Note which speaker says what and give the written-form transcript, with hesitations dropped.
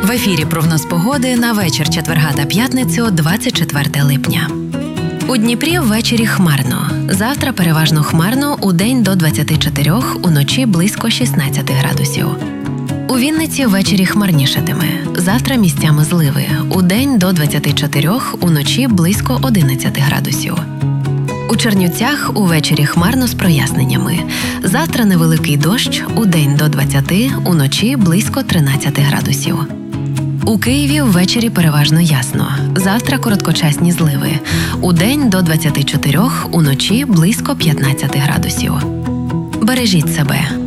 Speaker 1: В ефірі прогноз погоди на вечір четверга та п'ятницю, 24 липня. У Дніпрі ввечері хмарно. Завтра переважно хмарно, удень до 24, уночі близько 16 градусів. У Вінниці ввечері хмарнішатиме. Завтра місцями зливи. Удень до 24, уночі близько 11 градусів. У Чернівцях увечері хмарно з проясненнями. Завтра невеликий дощ, удень до 20, уночі близько 13 градусів. У Києві ввечері переважно ясно. Завтра короткочасні зливи. Удень до 24, уночі близько 15 градусів. Бережіть себе.